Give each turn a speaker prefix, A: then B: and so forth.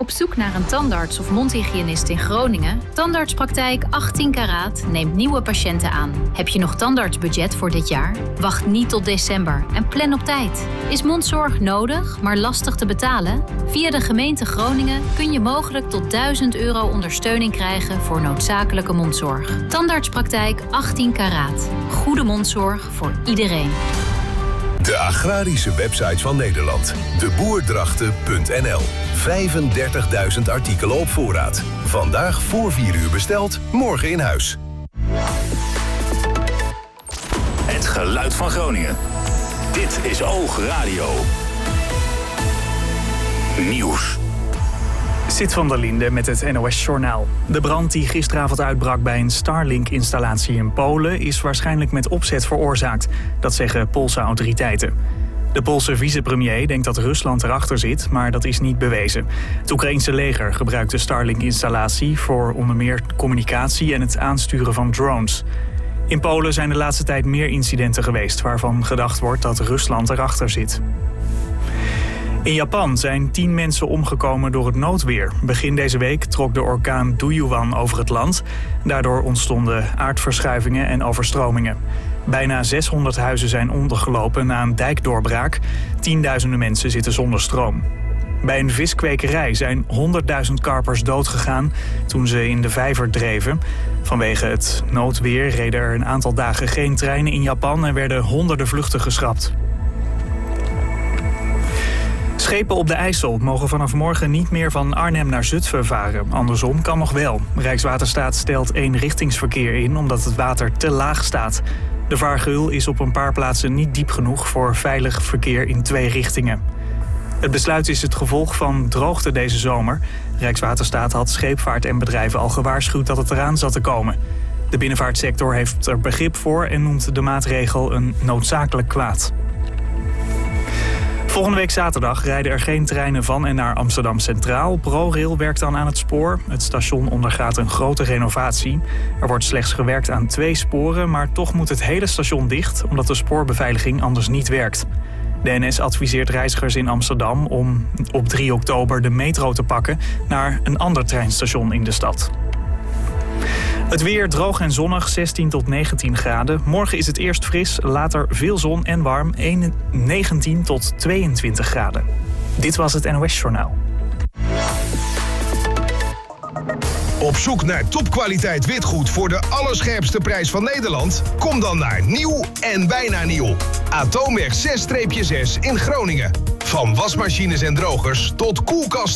A: Op zoek naar een tandarts of mondhygiënist in Groningen? Tandartspraktijk 18 Karaat neemt nieuwe patiënten aan. Heb je nog tandartsbudget voor dit jaar? Wacht niet tot december en plan op tijd. Is mondzorg nodig, maar lastig te betalen? Via de gemeente Groningen kun je mogelijk tot €1000 ondersteuning krijgen voor noodzakelijke mondzorg. Tandartspraktijk 18 Karaat. Goede mondzorg voor iedereen.
B: De agrarische websites van Nederland. Deboerdrachten.nl. 35.000 artikelen op voorraad. Vandaag voor 4 uur besteld, morgen in huis.
C: Het geluid van Groningen. Dit is Oog Radio. Nieuws.
D: Sid van der Linde met het NOS-journaal. De brand die gisteravond uitbrak bij een Starlink-installatie in Polen is waarschijnlijk met opzet veroorzaakt. Dat zeggen Poolse autoriteiten. De Poolse vicepremier denkt dat Rusland erachter zit, maar dat is niet bewezen. Het Oekraïense leger gebruikt de Starlink-installatie voor onder meer communicatie en het aansturen van drones. In Polen zijn de laatste tijd meer incidenten geweest waarvan gedacht wordt dat Rusland erachter zit. In Japan zijn 10 mensen omgekomen door het noodweer. Begin deze week trok de orkaan Doyuan over het land. Daardoor ontstonden aardverschuivingen en overstromingen. Bijna 600 huizen zijn ondergelopen na een dijkdoorbraak. Tienduizenden mensen zitten zonder stroom. Bij een viskwekerij zijn 100.000 karpers doodgegaan toen ze in de vijver dreven. Vanwege het noodweer reden er een aantal dagen geen treinen in Japan en werden honderden vluchten geschrapt. Schepen op de IJssel mogen vanaf morgen niet meer van Arnhem naar Zutphen varen. Andersom kan nog wel. Rijkswaterstaat stelt eenrichtingsverkeer in omdat het water te laag staat. De vaargeul is op een paar plaatsen niet diep genoeg voor veilig verkeer in 2 richtingen. Het besluit is het gevolg van droogte deze zomer. Rijkswaterstaat had scheepvaart en bedrijven al gewaarschuwd dat het eraan zat te komen. De binnenvaartsector heeft er begrip voor en noemt de maatregel een noodzakelijk kwaad. Volgende week zaterdag rijden er geen treinen van en naar Amsterdam Centraal. ProRail werkt dan aan het spoor. Het station ondergaat een grote renovatie. Er wordt slechts gewerkt aan 2 sporen, maar toch moet het hele station dicht, omdat de spoorbeveiliging anders niet werkt. De NS adviseert reizigers in Amsterdam om op 3 oktober de metro te pakken naar een ander treinstation in de stad. Het weer droog en zonnig, 16 tot 19 graden. Morgen is het eerst fris, later veel zon en warm, 19 tot 22 graden. Dit was het NOS-journaal.
E: Op zoek naar topkwaliteit witgoed voor de allerscherpste prijs van Nederland? Kom dan naar Nieuw en Bijna Nieuw. Atoomweg 6-6 in Groningen. Van wasmachines en drogers tot koelkasten.